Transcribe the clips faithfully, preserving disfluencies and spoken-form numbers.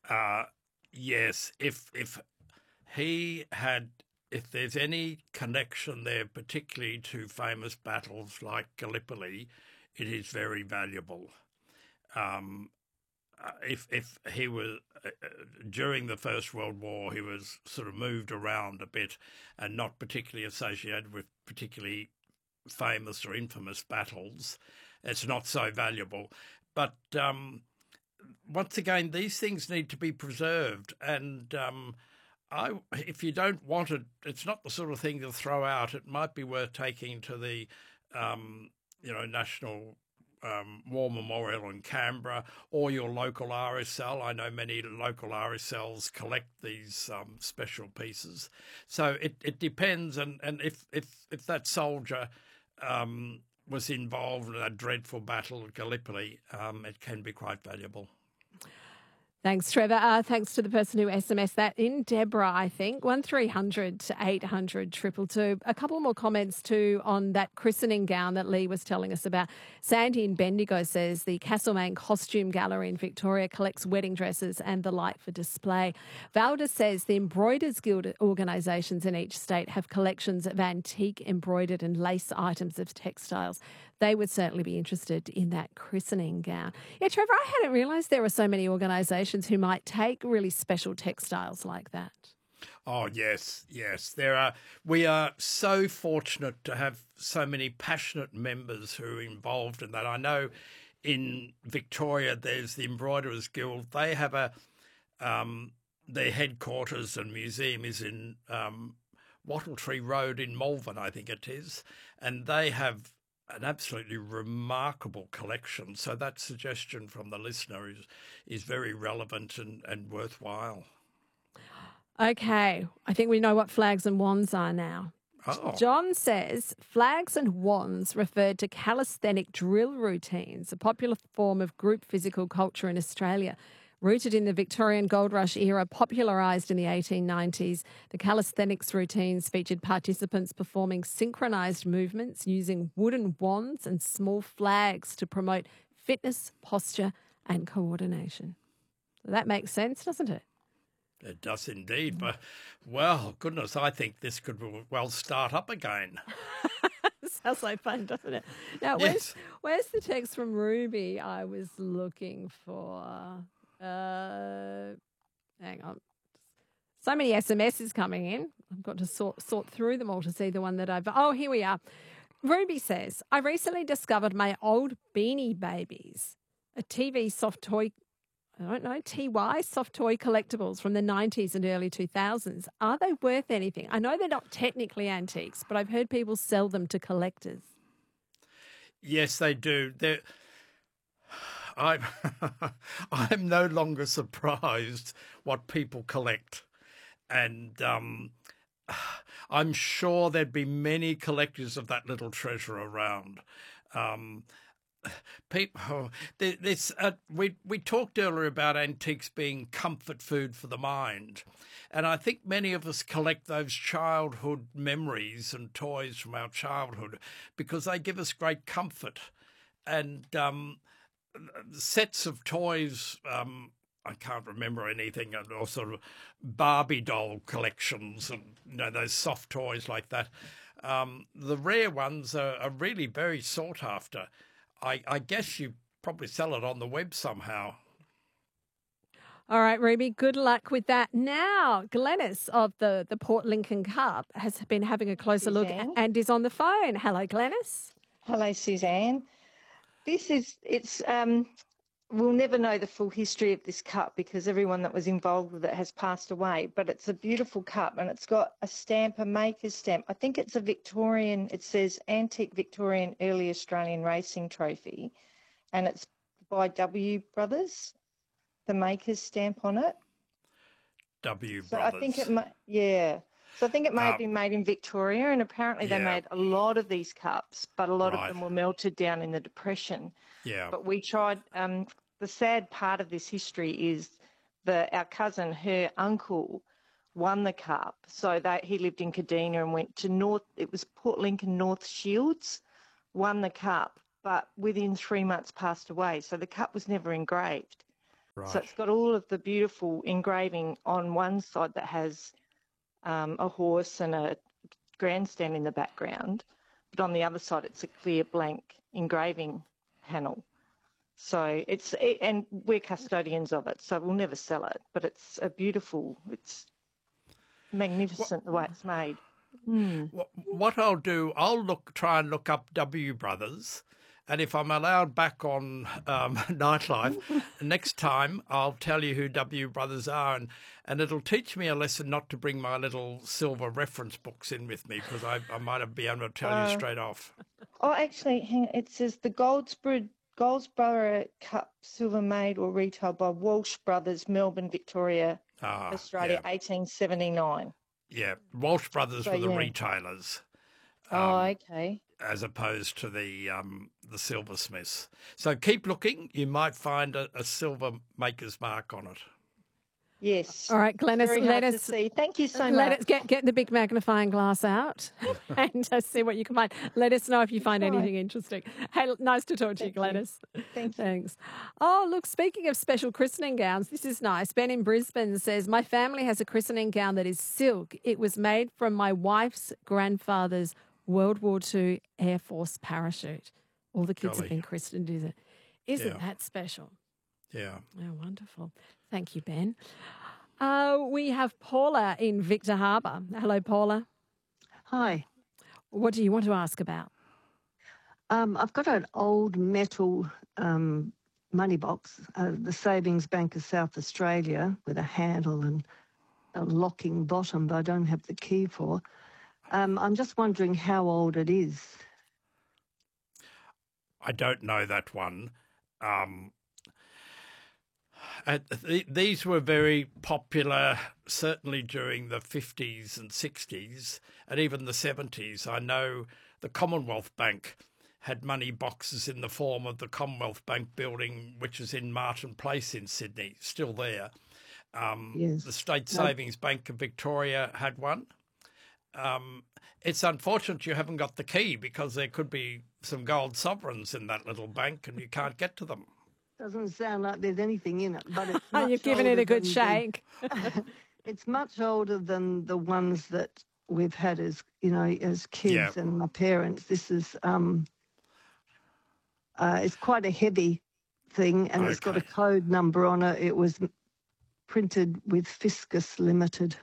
Uh, yes, if if he had, if there's any connection there, particularly to famous battles like Gallipoli, it is very valuable. Um, uh, if if he was uh, uh, during the First World War, he was sort of moved around a bit and not particularly associated with particularly famous or infamous battles, it's not so valuable. But um, once again, these things need to be preserved, and um, I, if you don't want it, it's not the sort of thing to throw out. It might be worth taking to the, um, you know, National um, War Memorial in Canberra or your local R S L. I know many local R S Ls collect these um, special pieces, so it, it depends. And, and if if if that soldier um, was involved in a dreadful battle at Gallipoli, um, it can be quite valuable. Thanks, Trevor. Uh, thanks to the person who S M S that in, Deborah, I think, one three hundred to eight hundred two two two. A couple more comments too on that christening gown that Lee was telling us about. Sandy in Bendigo says the Castlemaine Costume Gallery in Victoria collects wedding dresses and the like for display. Valda says the Embroiders Guild organisations in each state have collections of antique embroidered and lace items of textiles. They would certainly be interested in that christening gown. Yeah, Trevor, I hadn't realised there were so many organisations who might take really special textiles like that. Oh, yes, yes. There are. We are so fortunate to have so many passionate members who are involved in that. I know in Victoria there's the Embroiderers Guild. They have a, um, their headquarters and museum is in um, Wattle Tree Road in Malvern, I think it is, and they have an absolutely remarkable collection. So that suggestion from the listener is is very relevant and, and worthwhile. Okay, I think we know what flags and wands are now. Oh. John says flags and wands referred to calisthenic drill routines, a popular form of group physical culture in Australia. Rooted in the Victorian Gold Rush era, popularised in the eighteen nineties, the calisthenics routines featured participants performing synchronised movements using wooden wands and small flags to promote fitness, posture and coordination. That makes sense, doesn't it? It does indeed. But, well, goodness, I think this could well start up again. Sounds like fun, doesn't it? Now, Yes. where's, where's the text from Ruby I was looking for? Uh, hang on. So many S M Ses coming in. I've got to sort sort through them all to see the one that I've... Oh, here we are. Ruby says, I recently discovered my old Beanie Babies, a T V soft toy, I don't know, T Y soft toy collectibles from the nineties and early two thousands. Are they worth anything? I know they're not technically antiques, but I've heard people sell them to collectors. Yes, they do. They're... I'm, I'm no longer surprised what people collect. And um, I'm sure there'd be many collectors of that little treasure around. Um, people, this, uh, we, we talked earlier about antiques being comfort food for the mind. And I think many of us collect those childhood memories and toys from our childhood because they give us great comfort. And um, sets of toys, um, I can't remember anything, or sort of Barbie doll collections and, you know, those soft toys like that. Um, the rare ones are, are really very sought after. I, I guess you probably sell it on the web somehow. All right, Ruby, good luck with that. Now, Glenys of the, the Port Lincoln Cup has been having a closer Suzanne. look and is on the phone. Hello, Glenys. Hello, Suzanne. This is, it's, um, we'll never know the full history of this cup because everyone that was involved with it has passed away, but it's a beautiful cup and it's got a stamp, a maker's stamp. I think it's a Victorian, it says Antique Victorian Early Australian Racing Trophy, and it's by W Brothers, the maker's stamp on it. W So Brothers. I think it might, yeah. So I think it may have Um, been made in Victoria, and apparently they yeah. made a lot of these cups, but a lot Right. of them were melted down in the Depression. Yeah. But we tried, um, the sad part of this history is that our cousin, her uncle, won the cup. So that he lived in Kadina and went to North, it was Port Lincoln North Shields, won the cup, but within three months passed away. So the cup was never engraved. Right. So it's got all of the beautiful engraving on one side that has um, a horse and a grandstand in the background, but on the other side it's a clear blank engraving panel. So it's, it, and we're custodians of it, so we'll never sell it, but it's a beautiful, it's magnificent what, the way it's made. Mm. What, what I'll do, I'll look, try and look up W Brothers, and if I'm allowed back on um, Nightlife, next time I'll tell you who W Brothers are, and, and it'll teach me a lesson not to bring my little silver reference books in with me, because I, I might be able to tell uh, you straight off. Oh, actually, hang on, it says the Goldsboro, Goldsboro Cup silver made or retailed by Walsh Brothers, Melbourne, Victoria, ah, Australia, yeah. eighteen seventy-nine. Yeah, Walsh Brothers so, were the yeah. retailers. Um, oh, okay. As opposed to the um, the silversmiths. So keep looking. You might find a, a silver maker's mark on it. Yes. All right, Glenys, Very let hard us to see. Thank you so let much. Let us get, get the big magnifying glass out and uh, see what you can find. Let us know if you find That's anything right. interesting. Hey, nice to talk to Thank you, Glenys. You. Thank you. Thanks. Oh, look, speaking of special christening gowns, this is nice. Ben in Brisbane says, my family has a christening gown that is silk. It was made from my wife's grandfather's World War Two Air Force parachute. All the kids Golly. have been christened, is it? Isn't yeah. that special? Yeah. Oh, wonderful. Thank you, Ben. Uh, we have Paula in Victor Harbor. Hello, Paula. Hi. What do you want to ask about? Um, I've got an old metal um, money box, uh, the Savings Bank of South Australia, with a handle and a locking bottom, but I don't have the key for. Um, I'm just wondering how old it is. I don't know that one. Um, uh, th- these were very popular, certainly during the fifties and sixties and even the seventies. I know the Commonwealth Bank had money boxes in the form of the Commonwealth Bank building, which is in Martin Place in Sydney, still there. Um, yes. The State Savings no. Bank of Victoria had one. Um, it's unfortunate you haven't got the key, because there could be some gold sovereigns in that little bank and you can't get to them. Doesn't sound like there's anything in it, but it's much You've given it a good shake. The, it's much older than the ones that we've had as, you know, as kids yeah. and my parents. This is, um, uh, it's quite a heavy thing, and okay. it's got a code number on it. It was printed with Fiscus Limited.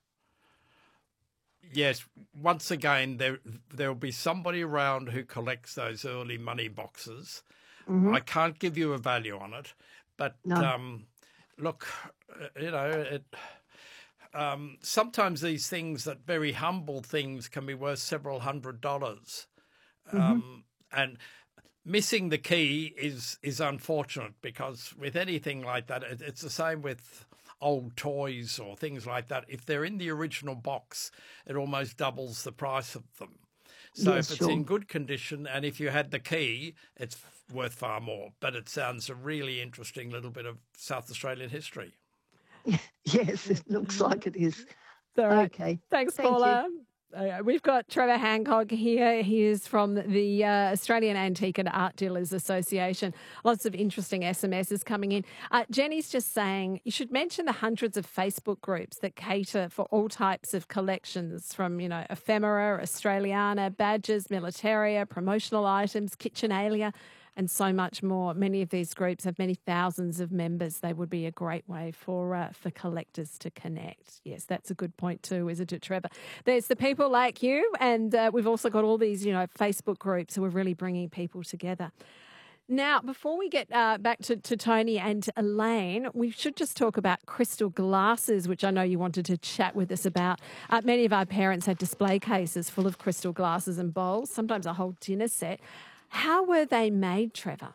Yes, once again, there there will be somebody around who collects those early money boxes. Mm-hmm. I can't give you a value on it, but no. um, look, you know, it, um, sometimes these things, that very humble things, can be worth several hundred dollars. Mm-hmm. Um, and missing the key is is unfortunate, because with anything like that, it, it's the same with old toys or things like that. If they're in the original box, it almost doubles the price of them. So yes, if it's sure. in good condition, and if you had the key, it's worth far more. But it sounds a really interesting little bit of South Australian history. Yes, it looks like it is. All right. Okay. Thanks, Thank Paula. You. Uh, we've got Trevor Hancock here. He is from the uh, Australian Antique and Art Dealers Association. Lots of interesting S M Ses coming in. Uh, Jenny's just saying you should mention the hundreds of Facebook groups that cater for all types of collections, from, you know, ephemera, Australiana, badges, militaria, promotional items, kitchenalia, and so much more. Many of these groups have many thousands of members. They would be a great way for uh, for collectors to connect. Yes, that's a good point too, isn't it, Trevor? There's the people like you, and uh, we've also got all these, you know, Facebook groups who are really bringing people together. Now, before we get uh, back to, to Tony and Elaine, we should just talk about crystal glasses, which I know you wanted to chat with us about. Uh, many of our parents had display cases full of crystal glasses and bowls, sometimes a whole dinner set. How were they made, Trevor?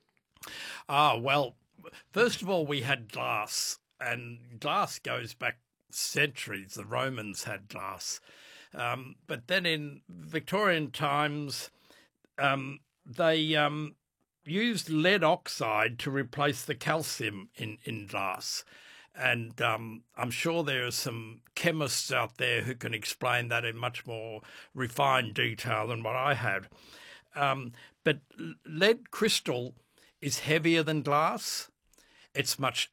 Ah, well, first of all, we had glass, and glass goes back centuries. The Romans had glass. Um, but then in Victorian times, um, they um, used lead oxide to replace the calcium in, in glass. And um, I'm sure there are some chemists out there who can explain that in much more refined detail than what I have. Um, but lead crystal is heavier than glass, it's much